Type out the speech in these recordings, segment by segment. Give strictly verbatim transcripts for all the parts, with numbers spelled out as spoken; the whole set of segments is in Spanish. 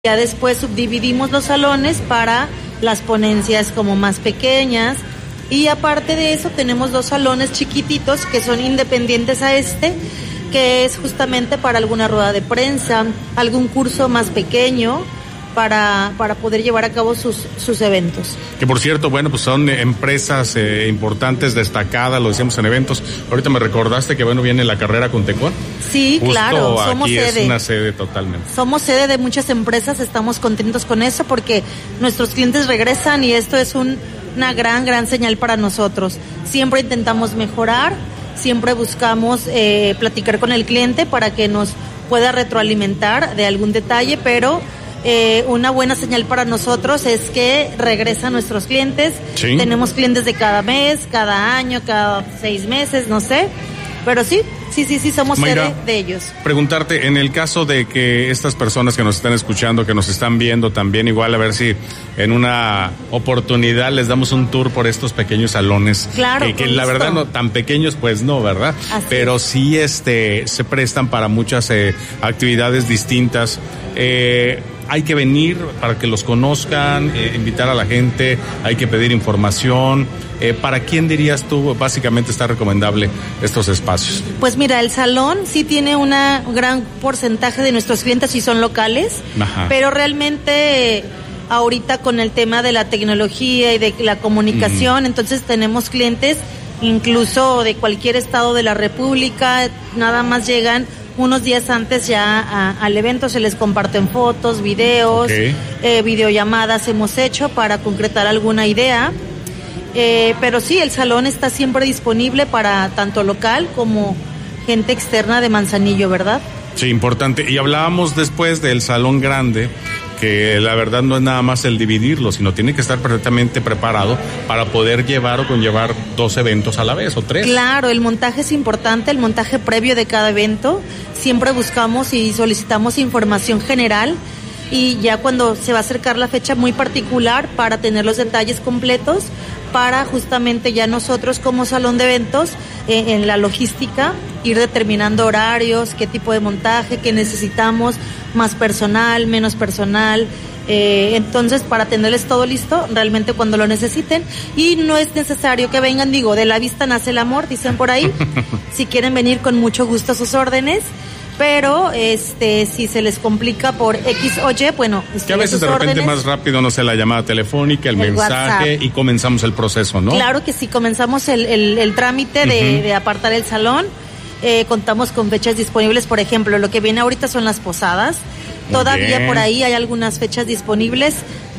Ya después subdividimos los salones para las ponencias como más pequeñas. Y aparte de eso tenemos dos salones chiquititos que son independientes a este, que es justamente para alguna rueda de prensa, algún curso más pequeño para, para poder llevar a cabo sus, sus eventos. Que por cierto, bueno, pues son empresas eh, importantes, destacadas, lo decíamos en eventos. Ahorita me recordaste que bueno, viene la carrera con Tecua. Sí, Justo claro, somos aquí sede. Es una sede totalmente. Somos sede de muchas empresas, estamos contentos con eso porque nuestros clientes regresan y esto es un, una gran, gran señal para nosotros. Siempre intentamos mejorar, siempre buscamos eh, platicar con el cliente para que nos pueda retroalimentar de algún detalle, pero eh, una buena señal para nosotros es que regresan nuestros clientes. ¿Sí? Tenemos clientes de cada mes, cada año, cada seis meses, no sé, pero sí. Sí, sí, sí, somos Mayra, sede de ellos. Preguntarte, en el caso de que estas personas que nos están escuchando, que nos están viendo también, igual a ver si en una oportunidad les damos un tour por estos pequeños salones. Claro, eh, que con la gusto. verdad no tan pequeños, pues no, ¿verdad? Así Pero es. sí este se prestan para muchas eh, actividades distintas. Eh, hay que venir para que los conozcan, eh, invitar a la gente, hay que pedir información. Eh, ¿Para quién dirías tú básicamente está recomendable estos espacios? Pues mira, el salón sí tiene un gran porcentaje de nuestros clientes y son locales, Ajá. pero realmente eh, ahorita con el tema de la tecnología y de la comunicación, uh-huh. entonces tenemos clientes incluso de cualquier estado de la República, nada más llegan unos días antes ya a, al evento, se les comparten fotos, videos, okay. eh, videollamadas hemos hecho para concretar alguna idea. Eh, pero sí, el salón está siempre disponible para tanto local como gente externa de Manzanillo, ¿verdad? Sí, importante. Y hablábamos después del salón grande, que la verdad no es nada más el dividirlo, sino tiene que estar perfectamente preparado para poder llevar o conllevar dos eventos a la vez o tres. Claro, el montaje es importante, el montaje previo de cada evento. Siempre buscamos y solicitamos información general y ya cuando se va a acercar la fecha muy particular para tener los detalles completos, para justamente ya nosotros como salón de eventos eh, en la logística ir determinando horarios, qué tipo de montaje, qué necesitamos, más personal, menos personal, eh, entonces para tenerles todo listo realmente cuando lo necesiten. Y no es necesario que vengan, digo, de la vista nace el amor, dicen por ahí. Si quieren venir, con mucho gusto a sus órdenes. Pero este si se les complica por X o Y, bueno, que a veces de repente órdenes, más rápido, no sé, la llamada telefónica, el, el mensaje WhatsApp. Y comenzamos el proceso, ¿no? Claro que sí, comenzamos el, el, el trámite de, uh-huh. de apartar el salón. Eh, contamos con fechas disponibles, por ejemplo, lo que viene ahorita son las posadas. Muy Todavía bien. Por ahí hay algunas fechas disponibles.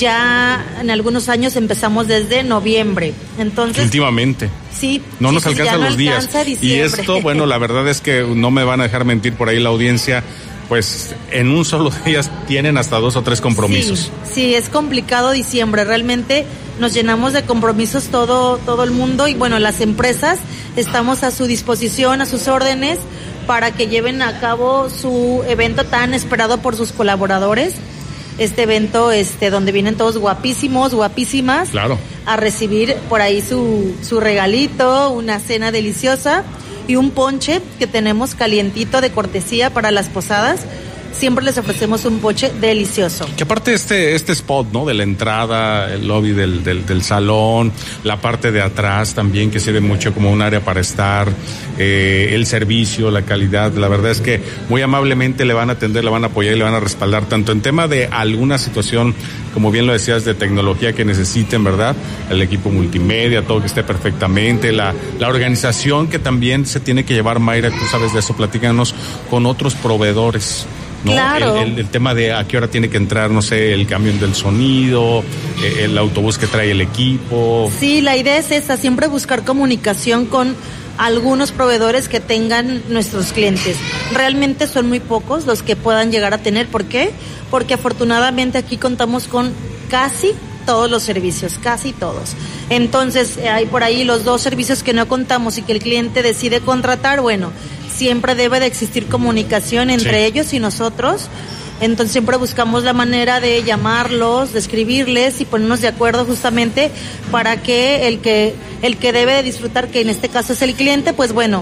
Ya en algunos años empezamos desde noviembre. Entonces, últimamente. Sí. No sí, nos sí, alcanzan no los días. Alcanza y esto, bueno, la verdad es que no me van a dejar mentir por ahí la audiencia. Pues en un solo día tienen hasta dos o tres compromisos. Sí, sí, es complicado diciembre. Realmente nos llenamos de compromisos todo, todo el mundo y bueno, las empresas estamos a su disposición, a sus órdenes para que lleven a cabo su evento tan esperado por sus colaboradores. Este evento, este, donde vienen todos guapísimos, guapísimas, claro, a recibir por ahí su, su regalito, una cena deliciosa y un ponche que tenemos calientito de cortesía para las posadas. Siempre les ofrecemos un ponche delicioso. Que aparte este este spot, ¿no? De la entrada, el lobby del, del, del salón, la parte de atrás también que sirve mucho como un área para estar, eh, el servicio, la calidad, la verdad es que muy amablemente le van a atender, le van a apoyar y le van a respaldar tanto en tema de alguna situación, como bien lo decías, de tecnología que necesiten, ¿verdad? El equipo multimedia, todo que esté perfectamente, la, la organización que también se tiene que llevar, Mayra, tú sabes de eso, platícanos con otros proveedores. ¿No? Claro. El, el, el tema de a qué hora tiene que entrar, no sé, el camión del sonido, eh, el autobús que trae el equipo. Sí, la idea es esa, siempre buscar comunicación con algunos proveedores que tengan nuestros clientes. Realmente son muy pocos los que puedan llegar a tener. ¿Por qué? Porque afortunadamente aquí contamos con casi todos los servicios, casi todos. Entonces, hay por ahí los dos servicios que no contamos y que el cliente decide contratar, bueno, siempre debe de existir comunicación entre sí. ellos y nosotros. Entonces siempre buscamos la manera de llamarlos, de escribirles y ponernos de acuerdo justamente para que el que el que debe de disfrutar, que en este caso es el cliente, pues bueno,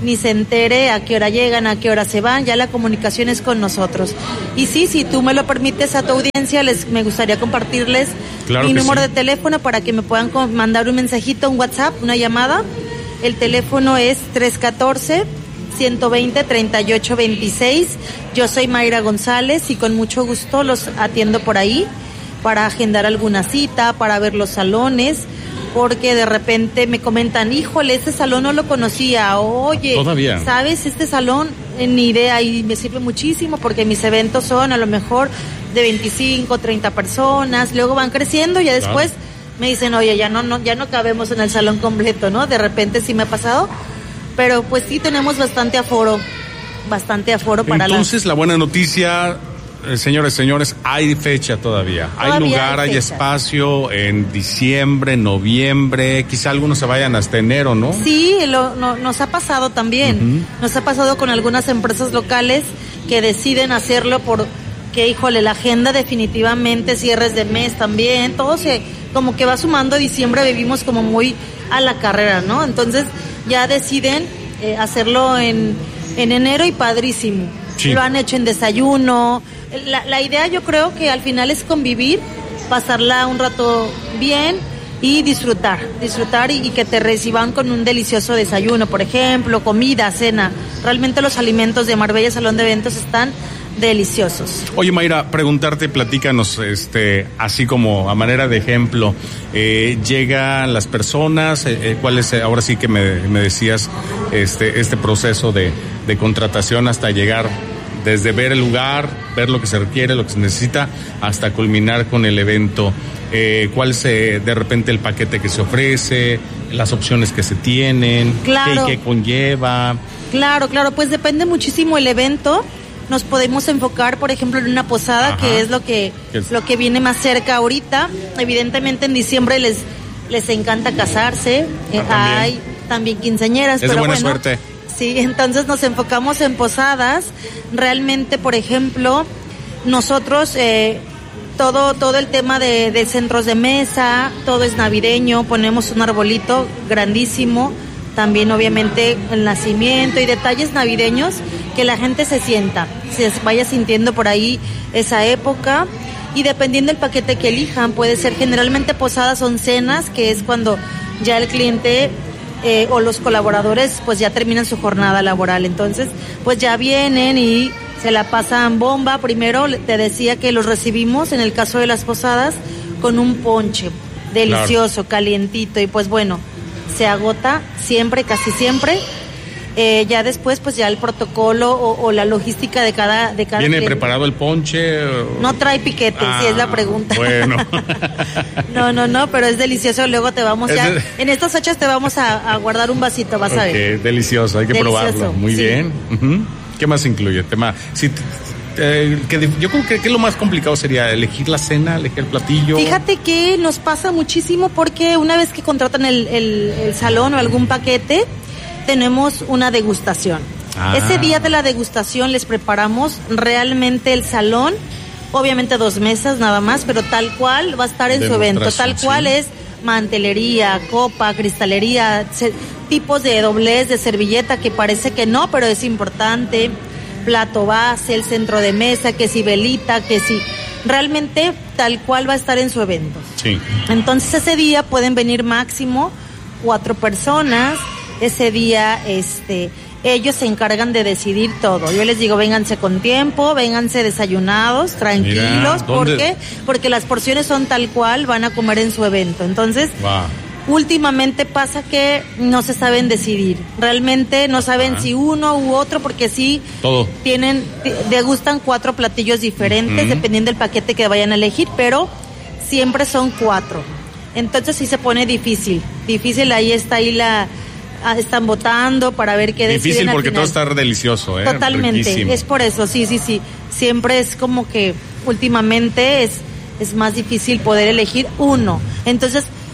ni se entere a qué hora llegan, a qué hora se van, ya la comunicación es con nosotros. Y sí, si tú me lo permites a tu audiencia, les me gustaría compartirles claro mi número sí. de teléfono para que me puedan mandar un mensajito, un WhatsApp, una llamada. El teléfono es tres uno cuatro, uno dos cero, tres ocho dos seis. Yo soy Mayra González y con mucho gusto los atiendo por ahí para agendar alguna cita, para ver los salones, porque de repente me comentan, híjole, este salón no lo conocía, oye, ¿todavía? ¿Sabes? Este salón, eh, ni idea, y me sirve muchísimo porque mis eventos son a lo mejor de veinticinco, treinta personas, luego van creciendo y ya después claro. me dicen, oye, ya no, no, ya no cabemos en el salón completo, ¿no? De repente sí me ha pasado, pero pues sí tenemos bastante aforo, bastante aforo para las... Entonces, la buena noticia... Eh, señores, señores, hay fecha todavía. todavía hay lugar, hay, hay espacio en diciembre, noviembre, quizá algunos se vayan hasta enero, ¿no? Sí, lo, no, nos ha pasado también. Uh-huh. Nos ha pasado con algunas empresas locales que deciden hacerlo porque, híjole, la agenda definitivamente, cierres de mes también, todo se, como que va sumando. Diciembre vivimos como muy a la carrera, ¿no? Entonces ya deciden eh, hacerlo en, en enero y padrísimo. Sí. Lo han hecho en desayuno. La, la idea yo creo que al final es convivir, pasarla un rato bien y disfrutar, disfrutar y, y que te reciban con un delicioso desayuno, por ejemplo, comida, cena. Realmente los alimentos de Marbella Salón de Eventos están deliciosos. Oye, Mayra, preguntarte, platícanos, este, así como a manera de ejemplo, eh, llegan las personas, eh, ¿cuál es, ahora sí que me, me decías, este, este proceso de, de contratación hasta llegar? Desde ver el lugar, ver lo que se requiere, lo que se necesita, hasta culminar con el evento. Eh, ¿Cuál es eh, de repente el paquete que se ofrece, las opciones que se tienen, claro. qué, qué conlleva? Claro, claro, pues depende muchísimo el evento. Nos podemos enfocar, por ejemplo, en una posada, ajá, que es lo que es? lo que viene más cerca ahorita. Evidentemente en diciembre les les encanta casarse, ah, eh, también. Hay también quinceañeras, es pero de buena bueno, suerte. Sí, entonces nos enfocamos en posadas. Realmente, por ejemplo, nosotros eh, todo todo el tema de, de centros de mesa, todo es navideño, ponemos un arbolito grandísimo, también obviamente el nacimiento y detalles navideños, que la gente se sienta, se vaya sintiendo por ahí esa época. Y dependiendo del paquete que elijan, puede ser generalmente posadas son cenas, que es cuando ya el cliente... Eh, o los colaboradores pues ya terminan su jornada laboral, entonces pues ya vienen y se la pasan bomba. Primero te decía que los recibimos en el caso de las posadas con un ponche delicioso, claro, calientito, y pues bueno, se agota siempre, casi siempre. Eh, ya después pues ya el protocolo o, o la logística de cada de cada ¿Viene cliente. preparado el ponche? O... No trae piquete, ah, si es la pregunta. Bueno. no, no, no, pero es delicioso. Luego te vamos ya, de... en estas fechas te vamos a, a guardar un vasito, vas okay, a ver. Delicioso, hay que delicioso, probarlo. Muy sí. bien. Uh-huh. ¿Qué más incluye? Tema, si, eh, que yo creo que, que lo más complicado sería elegir la cena, elegir el platillo. Fíjate que nos pasa muchísimo porque una vez que contratan el, el, el salón o algún paquete, tenemos una degustación. Ah. Ese día de la degustación les preparamos realmente el salón, obviamente dos mesas nada más, pero tal cual va a estar en su evento, tal cual sí. Es mantelería, copa, cristalería, se, tipos de doblez, de servilleta, que parece que no, pero es importante, plato base, el centro de mesa, que si velita, que si... Realmente tal cual va a estar en su evento. Sí. Entonces ese día pueden venir máximo cuatro personas. Ese día, este, ellos se encargan de decidir todo. Yo les digo, vénganse con tiempo, vénganse desayunados, tranquilos. Mira, ¿por qué? Porque las porciones son tal cual, van a comer en su evento. Entonces, wow. Últimamente pasa que no se saben decidir. Realmente no saben uh-huh. si uno u otro, porque sí todo. Tienen, degustan cuatro platillos diferentes, uh-huh. dependiendo del paquete que vayan a elegir, pero siempre son cuatro. Entonces sí se pone difícil. Difícil, ahí está ahí la... Están votando para ver qué deciden. Difícil porque todo está delicioso, ¿eh? Totalmente, riquísimo. Es por eso, sí, sí, sí. Siempre es como que últimamente es, es más difícil poder elegir uno. Entonces,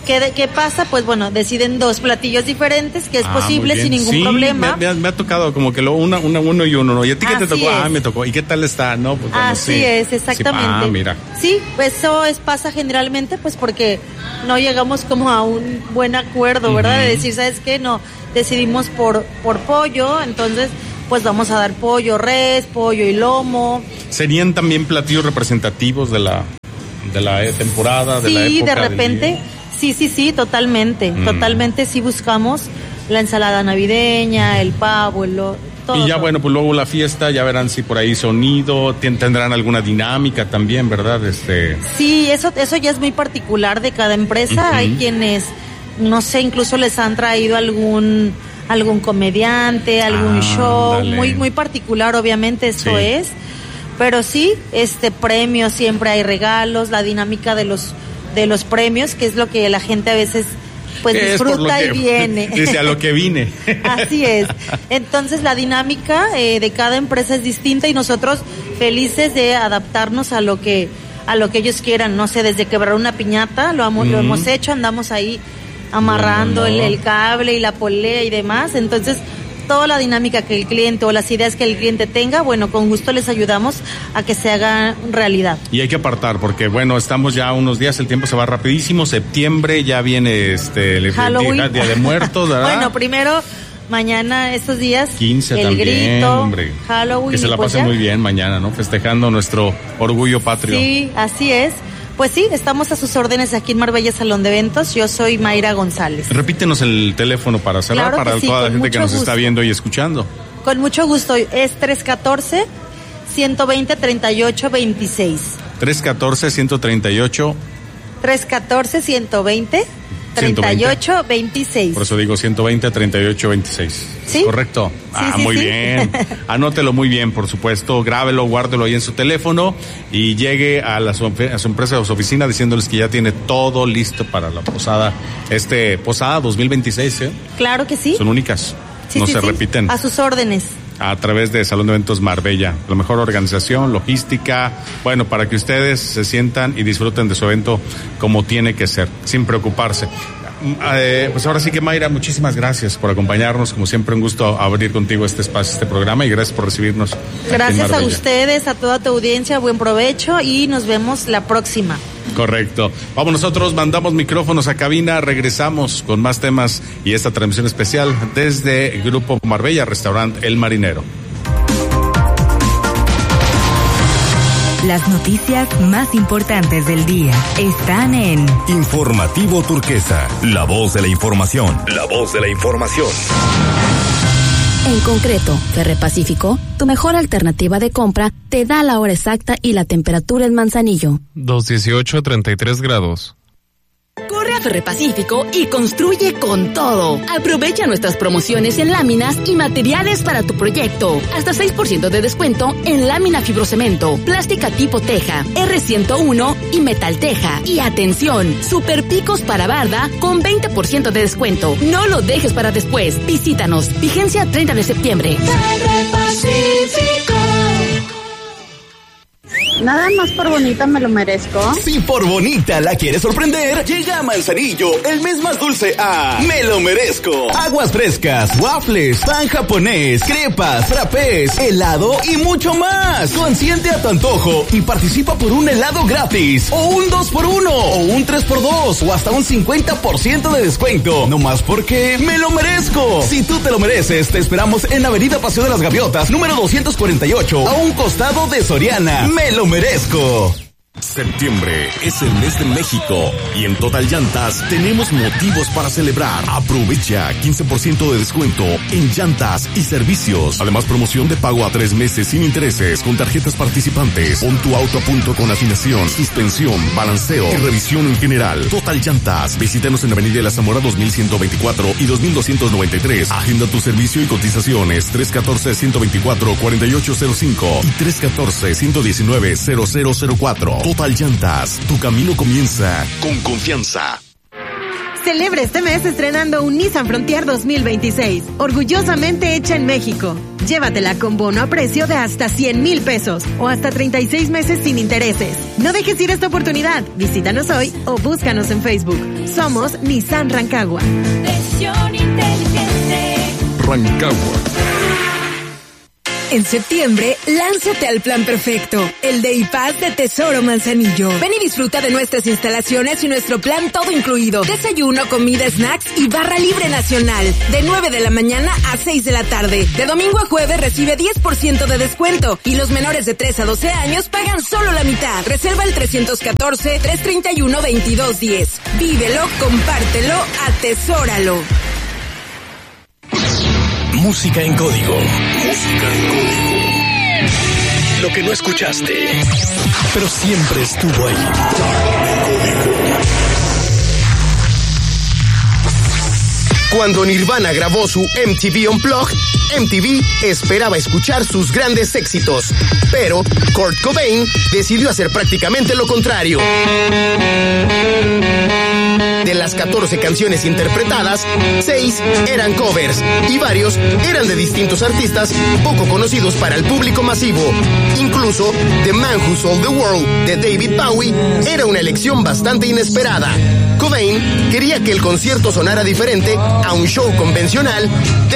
¿Qué, ¿Qué pasa? Pues bueno, deciden dos platillos diferentes, que es ah, posible sin ningún sí, problema. Me, me, ha, me ha tocado como que lo una, una, uno y uno, ¿no? ¿Y a ti qué te tocó? Es. Ah, me tocó. ¿Y qué tal está? No, pues bueno, Así sí. es, exactamente. Sí, ah, mira. Sí, pues eso es, pasa generalmente, pues porque no llegamos como a un buen acuerdo, ¿verdad? Uh-huh. De decir, ¿sabes qué? No, decidimos por, por pollo, entonces pues vamos a dar pollo, res, pollo y lomo. ¿Serían también platillos representativos de la, de la temporada, de sí, la época? Sí, de repente... Sí, sí, sí, totalmente, mm. totalmente sí buscamos la ensalada navideña, el pavo, el lo, todo. Y ya todo. Bueno, pues luego la fiesta, ya verán si por ahí sonido, tendrán alguna dinámica también, ¿verdad? Este... Sí, eso, eso ya es muy particular de cada empresa, uh-huh. Hay quienes, no sé, incluso les han traído algún, algún comediante, algún ah, show, dale. muy, muy particular, obviamente, eso sí. es, pero sí, este premio, siempre hay regalos, la dinámica de los de los premios, que es lo que la gente a veces pues disfruta y viene. Dice, a lo que vine. Así es. Entonces la dinámica eh, de cada empresa es distinta y nosotros felices de adaptarnos a lo que a lo que ellos quieran. No sé, desde quebrar una piñata, lo, amo, mm. lo hemos hecho, andamos ahí amarrando no, no, no. El, el cable y la polea y demás. Entonces toda la dinámica que el cliente o las ideas que el cliente tenga, bueno, con gusto les ayudamos a que se haga realidad. Y hay que apartar, porque bueno, estamos ya unos días, el tiempo se va rapidísimo, septiembre, ya viene este el Halloween. Día de Muertos, ¿verdad? Bueno, primero, mañana, estos días, quince el también, grito, hombre. Halloween. Que se la pues pasen ya. muy bien mañana, ¿no? Festejando nuestro orgullo patrio. Sí, así es. Pues sí, estamos a sus órdenes aquí en Marbella Salón de Eventos. Yo soy Mayra González. Repítenos el teléfono para cerrar, claro para sí, toda la gente que nos gusto. está viendo y escuchando. Con mucho gusto, es tres uno cuatro, uno dos cero, tres ocho dos seis. tres uno cuatro, uno tres ocho. tres uno cuatro, uno dos cero, tres ocho dos seis. Por eso digo ciento veinte, treinta y ocho veintiséis. ¿Sí? ¿Correcto? Sí, ah, sí, muy sí. bien. Anótelo muy bien, por supuesto. Grábelo, guárdelo ahí en su teléfono y llegue a, la, a su empresa o su oficina diciéndoles que ya tiene todo listo para la posada. Este, posada dos mil veintiséis, ¿eh? Claro que sí. Son únicas. Sí, no sí, se sí. repiten. A sus órdenes. A través de Salón de Eventos Marbella. La mejor organización, logística, bueno, para que ustedes se sientan y disfruten de su evento como tiene que ser, sin preocuparse. Eh, pues ahora sí que Mayra, muchísimas gracias por acompañarnos, como siempre un gusto abrir contigo este espacio, este programa y gracias por recibirnos. Gracias a ustedes, a toda tu audiencia, buen provecho y nos vemos la próxima. Correcto. Vamos nosotros, mandamos micrófonos a cabina, regresamos con más temas y esta transmisión especial desde Grupo Marbella, Restaurante El Marinero. Las noticias más importantes del día están en Informativo Turquesa, la voz de la información. La voz de la información. En concreto, Ferrepacífico, tu mejor alternativa de compra, te da la hora exacta y la temperatura en Manzanillo. dos dieciocho, treinta y tres grados. Corre a Ferrepacífico y construye con todo. Aprovecha nuestras promociones en láminas y materiales para tu proyecto. Hasta seis por ciento de descuento en lámina fibrocemento, plástica tipo teja, erre ciento uno y metal teja. Y atención, super picos para barda con veinte por ciento de descuento. No lo dejes para después. Visítanos. Vigencia treinta de septiembre. Ferrepacífico. Nada más por bonita me lo merezco. Si por bonita la quieres sorprender, llega a Manzanillo el mes más dulce a Me lo merezco. Aguas frescas, waffles, pan japonés, crepas, frappés, helado y mucho más. Consiente a tu antojo y participa por un helado gratis, o un dos por uno, o un tres por dos, o hasta un cincuenta por ciento de descuento. No más porque me lo merezco. Si tú te lo mereces, te esperamos en Avenida Paseo de las Gaviotas, número doscientos cuarenta y ocho, a un costado de Soriana. Me lo merezco. Septiembre es el mes de México y en Total Llantas tenemos motivos para celebrar. Aprovecha quince por ciento de descuento en llantas y servicios. Además, promoción de pago a tres meses sin intereses con tarjetas participantes. Pon tu auto a punto con afinación, suspensión, balanceo y revisión en general. Total Llantas. Visítanos en Avenida de la Zamora dos mil ciento veinticuatro y dos mil doscientos noventa y tres. Agenda tu servicio y cotizaciones tres uno cuatro, uno dos cuatro, cuatro ocho cero cinco y tres uno cuatro, uno uno nueve, cero cero cero cuatro. Total Llantas, tu camino comienza con confianza. Celebra este mes estrenando un Nissan Frontier dos mil veintiséis, orgullosamente hecha en México. Llévatela con bono a precio de hasta cien mil pesos o hasta treinta y seis meses sin intereses. No dejes ir esta oportunidad. Visítanos hoy o búscanos en Facebook. Somos Nissan Rancagua. Presión inteligente. Rancagua. En septiembre, lánzate al plan perfecto, el Day Pass de Tesoro Manzanillo. Ven y disfruta de nuestras instalaciones y nuestro plan todo incluido. Desayuno, comida, snacks y barra libre nacional. De nueve de la mañana a seis de la tarde. De domingo a jueves recibe diez por ciento de descuento. Y los menores de tres a doce años pagan solo la mitad. Reserva el tres uno cuatro, tres tres uno, veintidós diez. Vívelo, compártelo, atesóralo. Música en código. Música en código. Lo que no escuchaste, pero siempre estuvo ahí. Código. Cuando Nirvana grabó su M T V Unplugged, M T V esperaba escuchar sus grandes éxitos, pero Kurt Cobain decidió hacer prácticamente lo contrario. De las catorce canciones interpretadas, seis eran covers y varios eran de distintos artistas poco conocidos para el público masivo. Incluso The Man Who Sold the World de David Bowie era una elección bastante inesperada. Cobain quería que el concierto sonara diferente a un show convencional de